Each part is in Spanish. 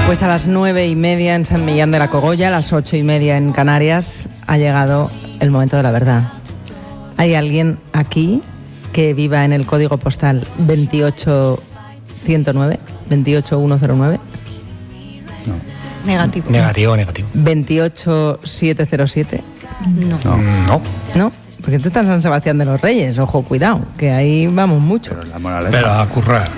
Pues a las 9:30 en San Millán de la Cogolla, a las 8:30 en Canarias, ha llegado el momento de la verdad. ¿Hay alguien aquí que viva en el código postal 28109? ¿28109? No. Negativo. Negativo. 28707. No. ¿No? Porque tú estás en San Sebastián de los Reyes, ojo, cuidado, que ahí vamos mucho. Pero a currar.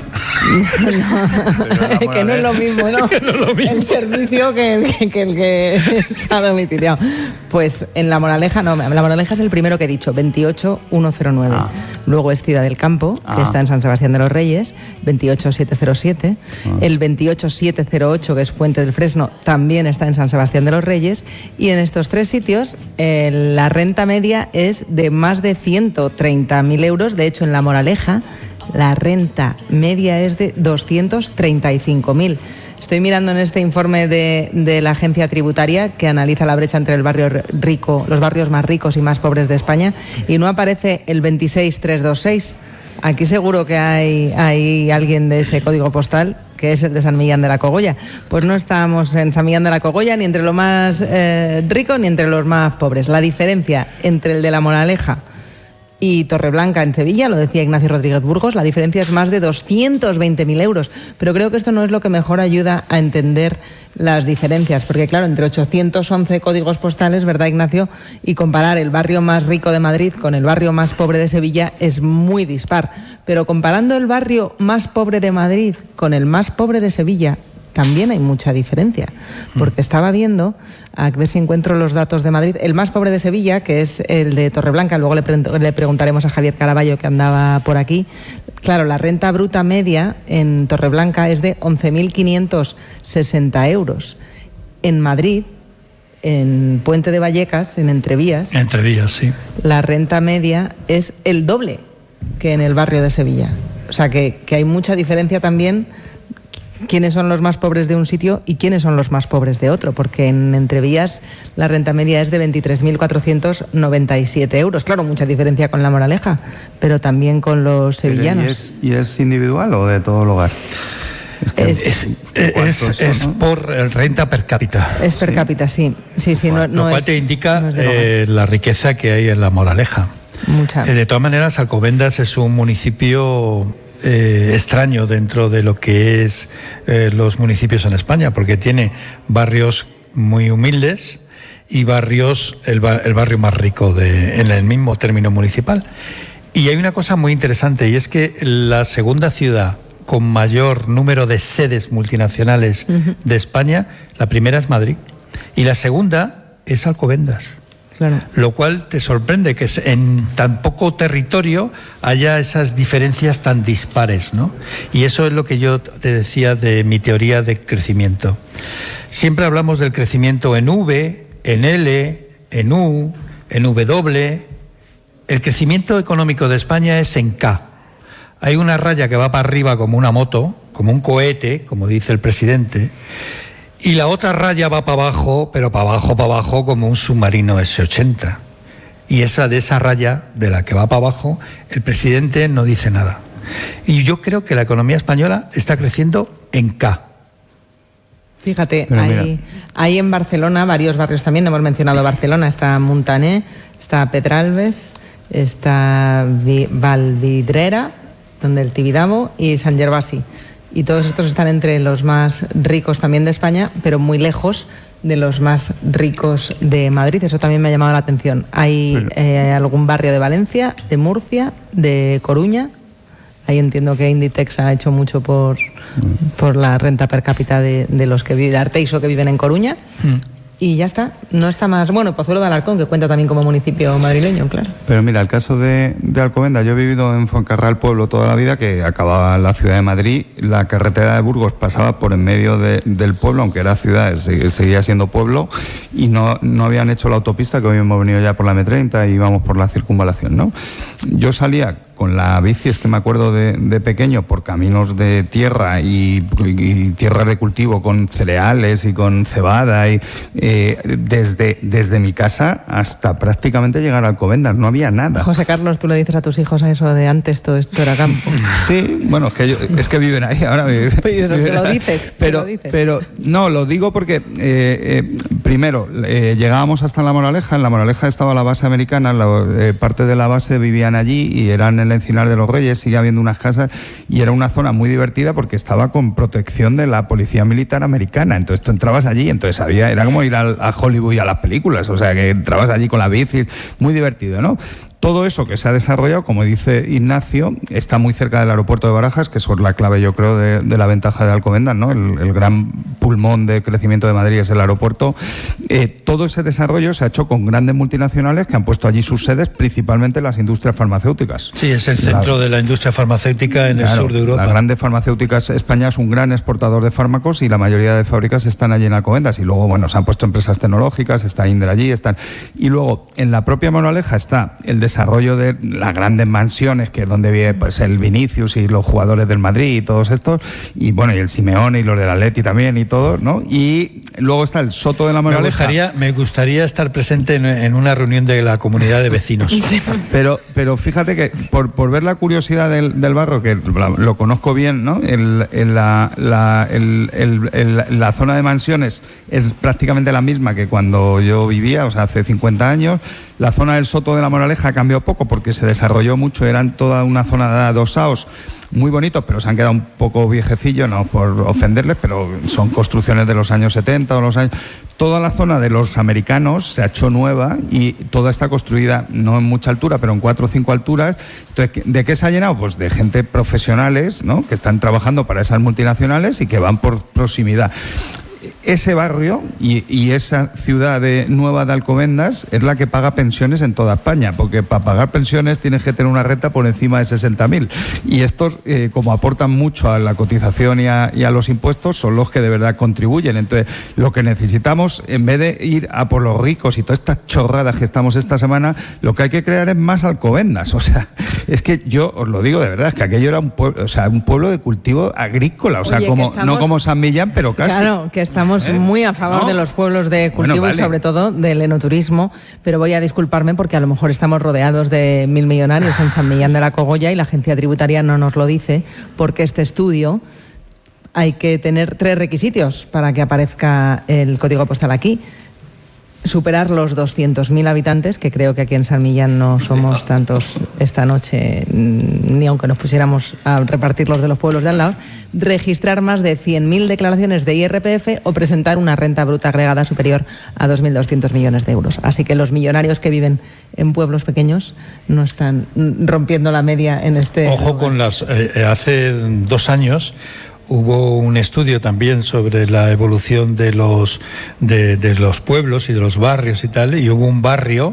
No, que no es lo mismo, ¿no? No es lo mismo. El servicio que el que está domiciliado. Pues en La Moraleja, no, La Moraleja es el primero que he dicho, 28109. Luego es Ciudad del Campo, que está en San Sebastián de los Reyes, 28707. El 28708, que es Fuente del Fresno, también está en San Sebastián de los Reyes. Y en estos tres sitios, la renta media es de más de 130.000 euros. De hecho, en La Moraleja, la renta media es de 235.000. Estoy mirando en este informe de la agencia tributaria que analiza la brecha entre el barrio rico, los barrios más ricos y más pobres de España, y no aparece el 26326. Aquí seguro que hay alguien de ese código postal, que es el de San Millán de la Cogolla. Pues no estamos en San Millán de la Cogolla ni entre los más ricos ni entre los más pobres. La diferencia entre el de La Moraleja y Torreblanca en Sevilla, lo decía Ignacio Rodríguez Burgos, la diferencia es más de 220.000 euros. Pero creo que esto no es lo que mejor ayuda a entender las diferencias, porque claro, entre 811 códigos postales, ¿verdad, Ignacio? Y comparar el barrio más rico de Madrid con el barrio más pobre de Sevilla es muy dispar. Pero comparando el barrio más pobre de Madrid con el más pobre de Sevilla, también hay mucha diferencia, porque estaba viendo, a ver si encuentro los datos de Madrid, el más pobre de Sevilla, que es el de Torreblanca, luego le preguntaremos a Javier Caraballo, que andaba por aquí. Claro, la renta bruta media en Torreblanca es de 11.560 euros. En Madrid, en Puente de Vallecas, en Entrevías, sí, la renta media es el doble que en el barrio de Sevilla. O sea que hay mucha diferencia también quiénes son los más pobres de un sitio y quiénes son los más pobres de otro, porque en Entrevías la renta media es de 23.497 euros. Claro, mucha diferencia con La Moraleja, pero también con los sevillanos. ¿Y es individual o de todo el hogar? Es por renta per cápita. Es per cápita, sí. Lo cual te indica la riqueza que hay en La Moraleja. Mucha. De todas maneras, Alcobendas es un municipio extraño dentro de lo que es los municipios en España, porque tiene barrios muy humildes y barrios, el barrio más rico en el mismo término municipal. Y hay una cosa muy interesante, y es que la segunda ciudad con mayor número de sedes multinacionales de España, la primera es Madrid y la segunda es Alcobendas. Claro. Lo cual te sorprende que en tan poco territorio haya esas diferencias tan dispares, ¿no? Y eso es lo que yo te decía de mi teoría de crecimiento. Siempre hablamos del crecimiento en V, en L, en U, en W. El crecimiento económico de España es en K. Hay una raya que va para arriba como una moto, como un cohete, como dice el presidente, y la otra raya va para abajo, pero para abajo, como un submarino S-80. Y de esa raya, de la que va para abajo, el presidente no dice nada. Y yo creo que la economía española está creciendo en K. Fíjate, hay en Barcelona varios barrios también, hemos mencionado Barcelona, está Muntaner, está Pedralbes, está Vallvidrera, donde el Tibidabo, y Sant Gervasi. Y todos estos están entre los más ricos también de España, pero muy lejos de los más ricos de Madrid. Eso también me ha llamado la atención. Hay algún barrio de Valencia, de Murcia, de Coruña. Ahí entiendo que Inditex ha hecho mucho por la renta per cápita de los que viven, de Arteiso, que viven en Coruña. Y ya está, no está más. Bueno, Pozuelo de Alarcón, que cuenta también como municipio madrileño, claro. Pero mira, el caso de Alcobendas, yo he vivido en Fuencarral Pueblo toda la vida, que acababa en la ciudad de Madrid. La carretera de Burgos pasaba por en medio del pueblo, aunque era ciudad, seguía siendo pueblo, y no habían hecho la autopista, que hoy hemos venido ya por la M30 y íbamos por la circunvalación, ¿no? Yo salía con la bici, es que me acuerdo de pequeño, por caminos de tierra y tierras de cultivo con cereales y con cebada, y desde mi casa hasta prácticamente llegar a Alcobendas, no había nada. José Carlos, tú le dices a tus hijos a eso de antes todo esto era campo. Sí, bueno, es que viven ahí ahora. Pero no, lo digo porque primero llegábamos hasta La Moraleja. En La Moraleja estaba la base americana, parte de la base vivían allí y eran en el Encinar de los Reyes, sigue habiendo unas casas y era una zona muy divertida porque estaba con protección de la policía militar americana. Entonces tú entrabas allí, entonces era como ir a Hollywood y a las películas, o sea que entrabas allí con la bici, muy divertido, ¿no? Todo eso que se ha desarrollado, como dice Ignacio, está muy cerca del aeropuerto de Barajas, que eso es la clave, yo creo, de la ventaja de Alcobendas, ¿no? El gran pulmón de crecimiento de Madrid es el aeropuerto. Todo ese desarrollo se ha hecho con grandes multinacionales que han puesto allí sus sedes, principalmente las industrias farmacéuticas. Sí, es el centro de la industria farmacéutica en el sur de Europa. Las grandes farmacéuticas, España es un gran exportador de fármacos y la mayoría de fábricas están allí en Alcobendas. Y luego, bueno, se han puesto empresas tecnológicas, está Indra allí, y luego en la propia Moraleja está el desarrollo de las grandes mansiones, que es donde vive pues el Vinicius y los jugadores del Madrid y todos estos, y bueno, y el Simeone y los del Atleti también y todo, ¿no? Y luego está el Soto de la Moraleja. Me gustaría estar presente en una reunión de la comunidad de vecinos. Pero fíjate que por ver la curiosidad del barrio, que lo conozco bien, ¿no? La zona de mansiones es prácticamente la misma que cuando yo vivía, o sea, hace 50 años. La zona del Soto de la Moraleja cambió poco porque se desarrolló mucho, eran toda una zona de adosaos muy bonitos, pero se han quedado un poco viejecillos, no por ofenderles, pero son construcciones de los años 70 o los años... Toda la zona de los americanos se ha hecho nueva y toda está construida, no en mucha altura, pero en 4 o 5 alturas. Entonces, ¿de qué se ha llenado? Pues de gente profesionales, ¿no? Que están trabajando para esas multinacionales y que van por proximidad. Ese barrio y esa ciudad nueva de Alcobendas es la que paga pensiones en toda España, porque para pagar pensiones tienes que tener una renta por encima de 60.000. Y estos, como aportan mucho a la cotización y a los impuestos, son los que de verdad contribuyen. Entonces, lo que necesitamos, en vez de ir a por los ricos y todas estas chorradas que estamos esta semana, lo que hay que crear es más Alcobendas. O sea, es que yo os lo digo de verdad, es que aquello era un pueblo de cultivo agrícola, o sea, no como San Millán, pero casi. Claro, que estamos muy a favor de los pueblos de cultivo, y sobre todo del enoturismo, pero voy a disculparme porque a lo mejor estamos rodeados de 1.000 millonarios en San Millán de la Cogolla y la agencia tributaria no nos lo dice, porque este estudio hay que tener 3 requisitos para que aparezca el código postal aquí. Superar los 200.000 habitantes, que creo que aquí en San Millán no somos tantos esta noche, ni aunque nos pusiéramos a repartirlos de los pueblos de al lado, registrar más de 100.000 declaraciones de IRPF o presentar una renta bruta agregada superior a 2.200 millones de euros. Así que los millonarios que viven en pueblos pequeños no están rompiendo la media en este... Ojo con las... hace 2 años... Hubo un estudio también sobre la evolución de los pueblos y de los barrios y tal, y hubo un barrio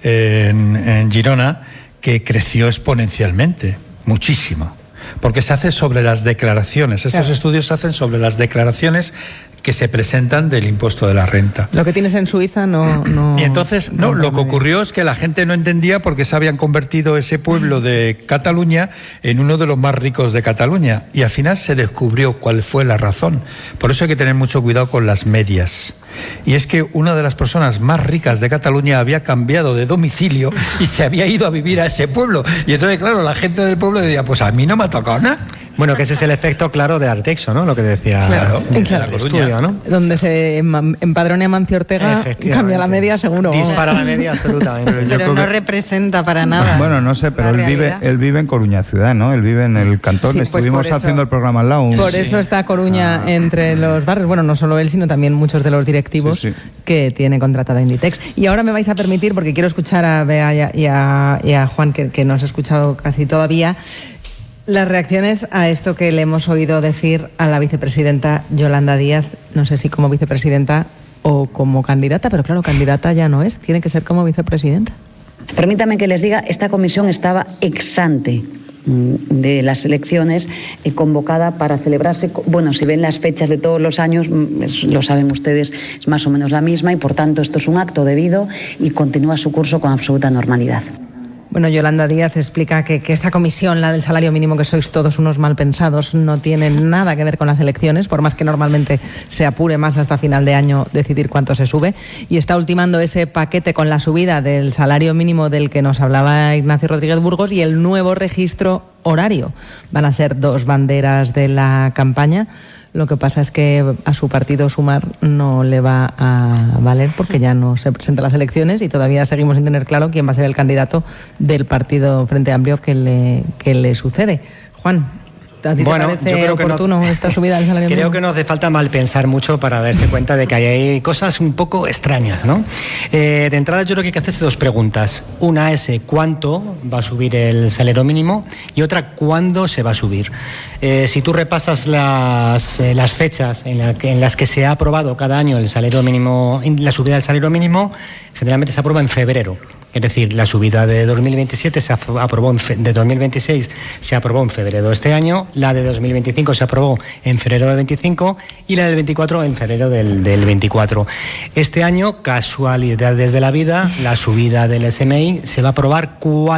en Girona que creció exponencialmente, muchísimo, porque se hace sobre las declaraciones. Estos estudios se hacen sobre las declaraciones que se presentan del impuesto de la renta. Lo que tienes en Suiza no... Y entonces, lo que ocurrió es que la gente no entendía por qué se habían convertido ese pueblo de Cataluña en uno de los más ricos de Cataluña. Y al final se descubrió cuál fue la razón. Por eso hay que tener mucho cuidado con las medias. Y es que una de las personas más ricas de Cataluña había cambiado de domicilio y se había ido a vivir a ese pueblo. Y entonces, claro, la gente del pueblo decía, pues a mí no me ha tocado nada. Bueno, que ese es el efecto claro de Artexo, ¿no? Lo que decía el estudio, ¿no? Donde se empadrone a Mancio Ortega, cambia la media seguro. Dispara la media absolutamente. Pero no representa para nada. Bueno, no sé, pero él vive en Coruña ciudad, ¿no? Él vive en el cantón. Sí, estuvimos haciendo el programa al lado. Por eso está Coruña entre los barrios. Bueno, no solo él, sino también muchos de los directivos que tiene contratada Inditex. Y ahora me vais a permitir, porque quiero escuchar a Bea y a Juan, que no os he escuchado casi todavía, las reacciones a esto que le hemos oído decir a la vicepresidenta Yolanda Díaz, no sé si como vicepresidenta o como candidata, pero claro, candidata ya no es, tiene que ser como vicepresidenta. Permítame que les diga, esta comisión estaba ex ante de las elecciones, convocada para celebrarse, bueno, si ven las fechas de todos los años, lo saben ustedes, es más o menos la misma y por tanto esto es un acto debido y continúa su curso con absoluta normalidad. Bueno, Yolanda Díaz explica que esta comisión, la del salario mínimo, que sois todos unos mal pensados, no tiene nada que ver con las elecciones, por más que normalmente se apure más hasta final de año decidir cuánto se sube, y está ultimando ese paquete con la subida del salario mínimo del que nos hablaba Ignacio Rodríguez Burgos y el nuevo registro horario. Van a ser 2 banderas de la campaña. Lo que pasa es que a su partido Sumar no le va a valer porque ya no se presenta a las elecciones y todavía seguimos sin tener claro quién va a ser el candidato del partido Frente Amplio que le sucede. Juan, ¿a ti te parece oportuno esta subida del salario mínimo? Creo que no hace falta mal pensar mucho para darse cuenta de que hay cosas un poco extrañas, ¿no? De entrada yo creo que hay que hacerse 2 preguntas. Una es cuánto va a subir el salario mínimo y otra cuándo se va a subir. Si tú repasas las fechas en las que se ha aprobado cada año el salario mínimo, la subida del salario mínimo, generalmente se aprueba en febrero. Es decir, la subida de 2027 se aprobó de 2026 se aprobó en febrero de este año, la de 2025 se aprobó en febrero del 25 y la del 24 en febrero del 24. Este año, casualidades de la vida, la subida del SMI se va a aprobar